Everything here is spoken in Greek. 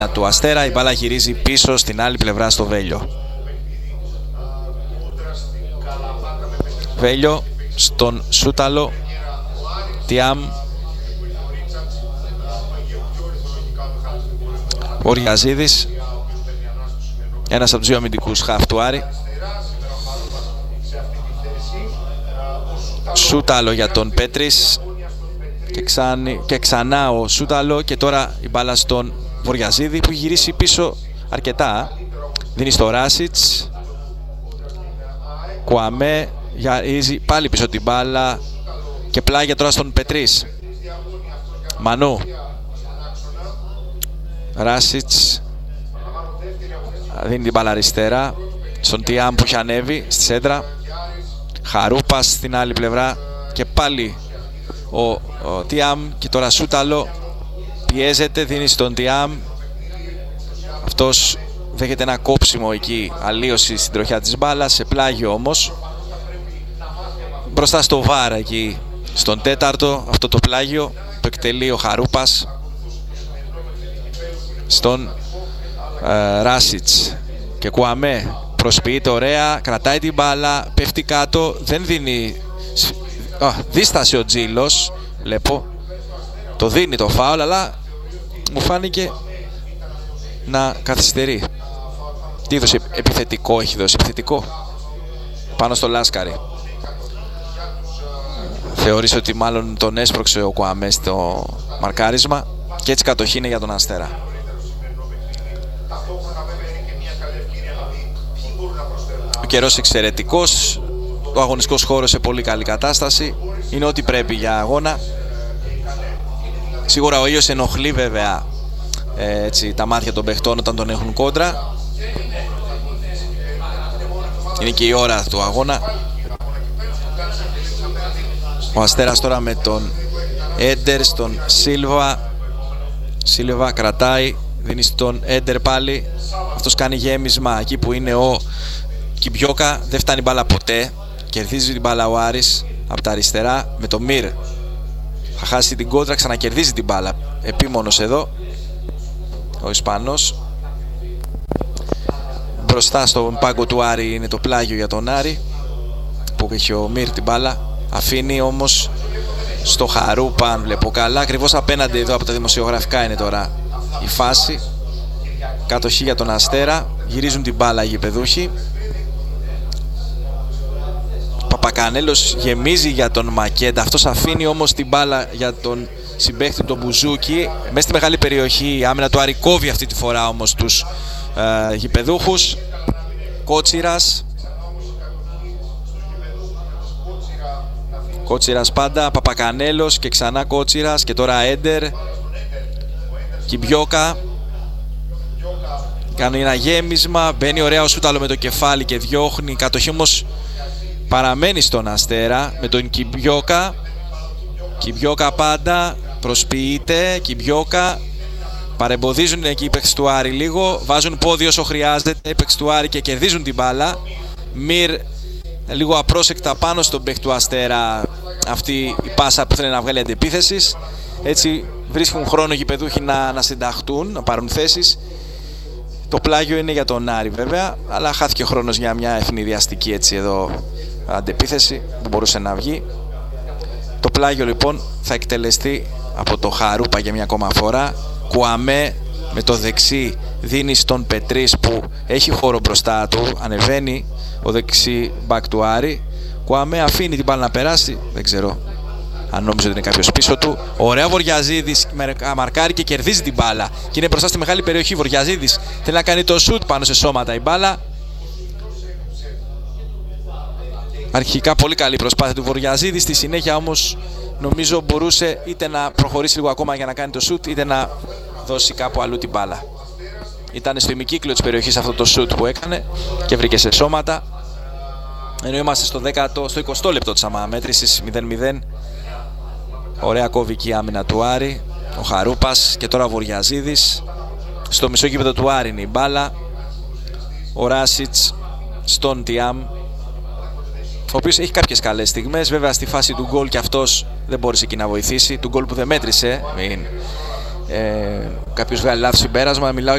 του Αστέρα. Η μπάλα γυρίζει πίσω στην άλλη πλευρά στο Βέλιο. Βέλιο στον Σούταλο. Τιάμ. Βοριαζίδης. Ένας από τους δύο αμυντικούς χαφ του Άρη. Σούταλο για τον Πέτρης. Και ξανά ο Σούταλο. Και τώρα η μπάλα στον Βοριαζίδη που γυρίσει πίσω αρκετά. Δίνει στο Ράσιτς. Κουαμέ γυρίζει πάλι πίσω την μπάλα. Και πλάγια τώρα στον Πετρίς. Μανού. Ράσιτς. Δίνει την μπάλα αριστερά στον Τιάμ που έχει ανέβει στη σέντρα. Χαρούπας στην άλλη πλευρά. Και πάλι ο Τιάμ. Και τώρα Σούταλο. Πιέζεται, δίνει στον Τιάμ. Αυτός δέχεται ένα κόψιμο εκεί. Αλλίωση στην τροχιά της μπάλας. Σε πλάγιο όμως. Μπροστά στο βάρ εκεί. Στον τέταρτο αυτό το πλάγιο που εκτελεί ο Χαρούπας στον Ράσιτς. Και Κουαμέ προσποιείται ωραία, κρατάει την μπάλα, πέφτει κάτω, δεν δίνει. Δίστασε ο Τζίλος, βλέπω. Το δίνει το φάουλ, αλλά μου φάνηκε να καθυστερεί. Τι είδωσε, επιθετικό έχει δώσει, επιθετικό πάνω στο Λάσκαρη. Θεωρείς ότι μάλλον τον έσπρωξε ο Κουαμέ στο μαρκάρισμα. Και έτσι κατοχή είναι για τον Αστέρα. Ο καιρός εξαιρετικός. Ο αγωνιστικός χώρος σε πολύ καλή κατάσταση. Είναι ό,τι πρέπει για αγώνα. Σίγουρα ο ήλιος ενοχλεί βέβαια έτσι, τα μάτια των παιχτών όταν τον έχουν κόντρα. Είναι και η ώρα του αγώνα. Ο Αστέρας τώρα με τον Έντερ στον Σίλβα. Σίλβα κρατάει, δίνει στον Έντερ πάλι. Αυτός κάνει γέμισμα εκεί που είναι ο Κιμπιόκα. Δεν φτάνει μπάλα ποτέ. Κερδίζει την μπάλα ο Άρης από τα αριστερά με τον Μυρ. Θα χάσει την κόντρα, ξανακερδίζει την μπάλα. Επίμονος εδώ ο Ισπανός. Μπροστά στον πάγκο του Άρη είναι το πλάγιο για τον Άρη που έχει ο Μυρ την μπάλα. Αφήνει όμως στο Χαρούπα, αν βλέπω καλά. Ακριβώς απέναντι εδώ από τα δημοσιογραφικά είναι τώρα η φάση. Κατοχή για τον Αστέρα. Γυρίζουν την μπάλα οι γηπεδούχοι. Παπακανέλος γεμίζει για τον Μακέντα. Αυτός αφήνει όμως την μπάλα για τον συμπαίχτη τον Μπουζούκι. Μέσα στη μεγάλη περιοχή η άμυνα του Άρη κόβει αυτή τη φορά όμως τους γηπεδούχους. Κότσιρας. Κότσιρας πάντα, Παπακανέλος και ξανά Κότσιρας και τώρα Έντερ. Κιμπιόκα. Κάνει ένα γέμισμα, μπαίνει ωραία ο Σούταλο με το κεφάλι και διώχνει. Η κατοχή όμως παραμένει στον Αστέρα με τον Κιμπιόκα. Κιμπιόκα πάντα, προσποιείται, Κιμπιόκα. Παρεμποδίζουν εκεί οι παίκτες του Άρη λίγο, βάζουν πόδι όσο χρειάζεται οι παίκτες του Άρη και κερδίζουν την μπάλα. Μυρ λίγο απρόσεκτα πάνω στον παίκτη του Αστέρα αυτή η πάσα που θέλει να βγάλει αντεπίθεσης. Έτσι βρίσκουν χρόνο οι γηπεδούχοι να συνταχτούν, να πάρουν θέσεις. Το πλάγιο είναι για τον Άρη βέβαια, αλλά χάθηκε χρόνος για μια ευνηδιαστική έτσι εδώ αντεπίθεση που μπορούσε να βγει. Το πλάγιο λοιπόν θα εκτελεστεί από το Χαρούπα για μια ακόμα φορά. Κουαμέ με το δεξί δίνει στον Πετρίς που έχει χώρο μπροστά του, ανεβαίνει ο δεξί μπακ του Άρη. Κουαμέ αφήνει την μπάλα να περάσει, δεν ξέρω αν νόμιζε ότι είναι κάποιος πίσω του. Ωραία Βοριαζίδης μαρκάρει και κερδίζει την μπάλα και είναι μπροστά στη μεγάλη περιοχή. Βοριαζίδης θέλει να κάνει το σουτ πάνω σε σώματα η μπάλα. Αρχικά πολύ καλή προσπάθεια του Βοριαζίδη, στη συνέχεια όμως νομίζω μπορούσε είτε να προχωρήσει λίγο ακόμα για να κάνει το σουτ είτε να δώσει κάπου αλλού την μπάλα. Ήταν στο ημικύκλιο της περιοχής αυτό το σουτ που έκανε και βρήκε σε σώματα. Ενώ είμαστε στο 20ο λεπτό της αμαμέτρησης, 0-0. Ωραία κόβικη άμυνα του Άρη, ο Χαρούπας και τώρα ο Βοριαζίδης. Στο μισό γήπεδο του Άρη είναι η μπάλα. Ο Ράσιτς στον Τιάμ, ο οποίος έχει κάποιες καλές στιγμές. Βέβαια στη φάση του γκολ και αυτός δεν μπόρεσε εκεί να βοηθήσει. Του γκολ που δεν μέτρησε, κάποιος βγάλει λάθος συμπέρασμα. Μιλάω